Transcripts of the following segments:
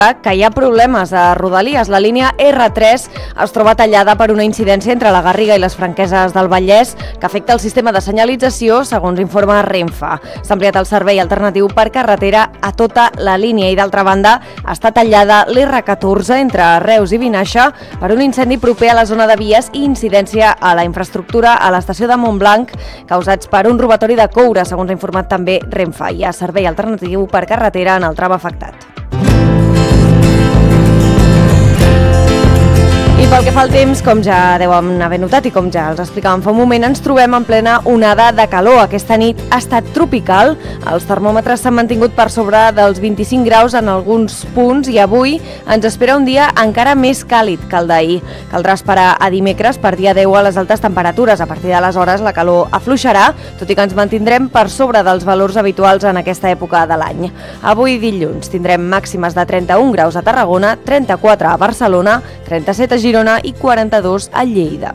que hi ha problemes a Rodalies. La línia R3 es troba tallada per una incidència entre la Garriga i les Franqueses del Vallès que afecta el sistema de senyalització, segons informa Renfe. S'ha ampliat el servei alternatiu per carretera a tota la línia i, d'altra banda, està tallada l'R14 entre Reus i Vinaixa per un incendi proper a la zona de vies i incidència a la infraestructura a l'estació de Montblanc causats per un robatori de coure, segons ha informat també Renfe. Hi ha servei alternatiu per carretera en el tram afectat. I pel que fa al temps, com ja deuen haver notat i com ja els explicàvem fa un moment, ens trobem en plena onada de calor. Aquesta nit ha estat tropical, els termòmetres s'han mantingut per sobre dels 25 graus en alguns punts i avui ens espera un dia encara més càlid que el d'ahir. Caldrà esperar a dimecres per dia 10 a les altes temperatures. A partir d'aleshores la calor afluixarà, tot i que ens mantindrem per sobre dels valors habituals en aquesta època de l'any. Avui dilluns tindrem màximes de 31 graus a Tarragona, 34 a Barcelona, 37 a Girona i 42 a Lleida.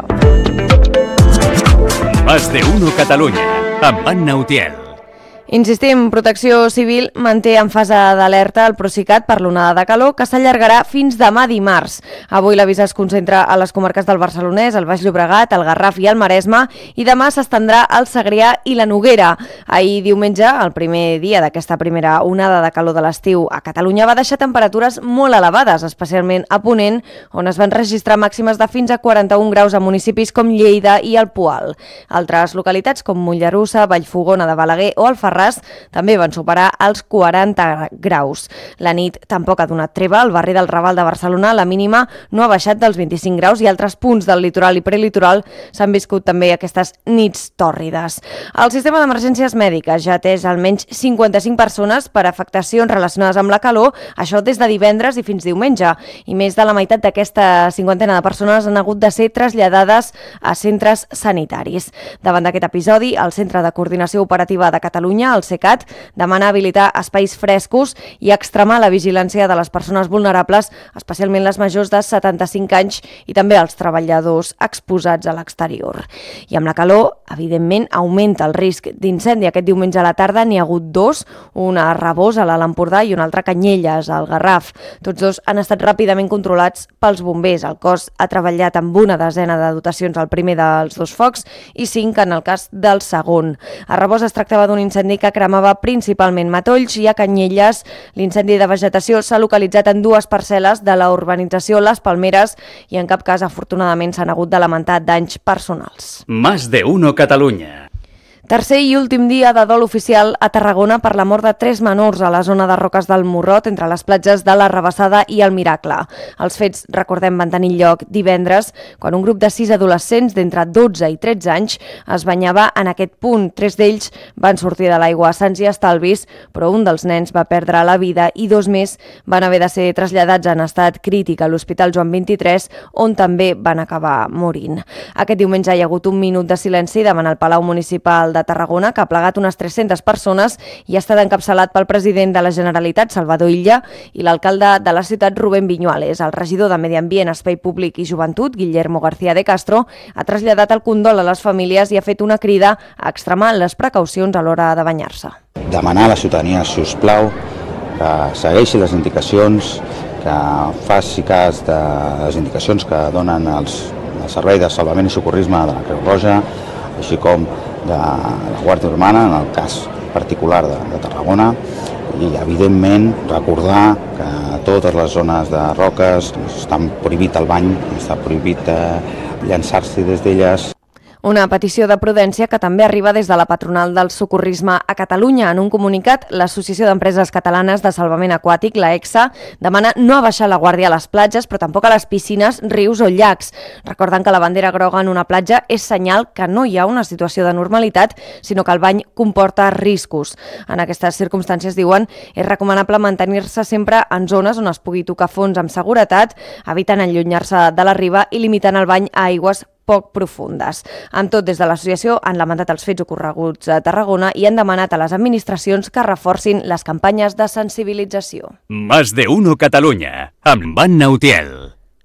Más de uno Catalunya, amb Anna Utiel. Insistim, Protecció Civil manté en fase d'alerta el Procicat per l'onada de calor que s'allargarà fins demà dimarts. Avui l'avís es concentra a les comarques del Barcelonès, el Baix Llobregat, el Garraf i el Maresme i demà s'estendrà al Segrià i la Noguera. Ahir diumenge, el primer dia d'aquesta primera onada de calor de l'estiu a Catalunya, va deixar temperatures molt elevades, especialment a Ponent, on es van registrar màximes de fins a 41 graus a municipis com Lleida i el Poal. Altres localitats com Mollerussa, Vallfogona de Balaguer o el també van superar els 40 graus. La nit tampoc ha donat treva. Al barri del Raval de Barcelona la mínima no ha baixat dels 25 graus i altres punts del litoral i prelitoral s'han viscut també aquestes nits tòrrides. El sistema d'emergències mèdiques ja ha atès almenys 55 persones per afectacions relacionades amb la calor, això des de divendres i fins diumenge, i més de la meitat d'aquesta cinquantena de persones han hagut de ser traslladades a centres sanitaris. Davant d'aquest episodi, el Centre de Coordinació Operativa de Catalunya, el CECAT, demana habilitar espais frescos i extremar la vigilància de les persones vulnerables, especialment les majors de 75 anys i també els treballadors exposats a l'exterior. I amb la calor, evidentment, augmenta el risc d'incendi. Aquest diumenge a la tarda n'hi ha hagut dos, una a Rabós, a l'Alt Empordà, i una altra a Canyelles, al Garraf. Tots dos han estat ràpidament controlats pels bombers. El cos ha treballat amb una desena de dotacions al primer dels dos focs i 5 en el cas del segon. A Rabós es tractava d'un incendi que cremava principalment matolls i a Canyelles l'incendi de vegetació s'ha localitzat en dues parcel·les de la urbanització Les Palmeres i en cap cas, afortunadament, s'han hagut de lamentar danys personals. Más de uno Catalunya. Tercer i últim dia de dol oficial a Tarragona per la mort de 3 menors a la zona de Roques del Morrot, entre les platges de la Rabassada i el Miracle. Els fets, recordem, van tenir lloc divendres, quan un grup de 6 adolescents d'entre 12 i 13 anys es banyava en aquest punt. 3 d'ells van sortir de l'aigua sans i estalvis, però un dels nens va perdre la vida i 2 més van haver de ser traslladats en estat crític a l'Hospital Joan 23, on també van acabar morint. Aquest diumenge hi ha hagut un minut de silenci davant el Palau Municipal de Tarragona, que ha plegat unes 300 persones i ha estat encapçalat pel president de la Generalitat, Salvador Illa, i l'alcalde de la ciutat, Rubén Viñuales. El regidor de Medi Ambient, Espai Públic i Joventut, Guillermo García de Castro, ha traslladat el condol a les famílies i ha fet una crida a extremar les precaucions a l'hora de banyar-se. Demanar a la ciutadania, si us plau, que segueixi les indicacions, que faci cas de les indicacions que donen el Servei de Salvament i Socorrisme de la Creu Roja, així com de la Guàrdia Urbana, en el cas particular de Tarragona, i evidentment recordar que a totes les zones de roques està prohibit el bany, està prohibit llançar-s'hi des d'elles. Una petició de prudència que també arriba des de la patronal del socorrisme a Catalunya. En un comunicat, l'Associació d'Empreses Catalanes de Salvament Aquàtic, la EXA, demana no abaixar la guàrdia a les platges, però tampoc a les piscines, rius o llacs. Recordant que la bandera groga en una platja és senyal que no hi ha una situació de normalitat, sinó que el bany comporta riscos. En aquestes circumstàncies, diuen, és recomanable mantenir-se sempre en zones on es pugui tocar fons amb seguretat, evitant allunyar-se de la riba i limitant el bany a aigües poc profundes. Amb tot, des de l'associació han lamentat els fets ocorreguts a Tarragona i han demanat a les administracions que reforcin les campanyes de sensibilització. Más de uno Catalunya, amb Anna Utiel.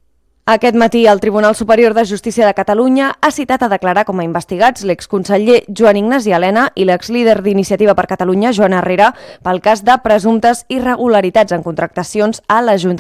Aquest matí, el Tribunal Superior de Justícia de Catalunya ha citat a declarar com a investigats l'exconseller Joan Ignasi Elena i l'exlíder d'Iniciativa per Catalunya, Joan Herrera, pel cas de presumptes irregularitats en contractacions a l'Ajuntament